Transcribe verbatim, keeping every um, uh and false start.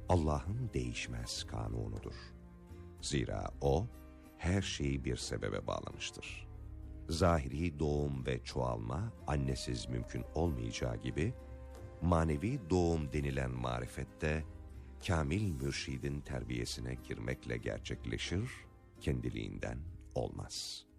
Allah'ın değişmez kanunudur. Zira O, her şeyi bir sebebe bağlamıştır. Zahiri doğum ve çoğalma annesiz mümkün olmayacağı gibi, manevi doğum denilen marifette, kamil mürşidin terbiyesine girmekle gerçekleşir, kendiliğinden olmaz.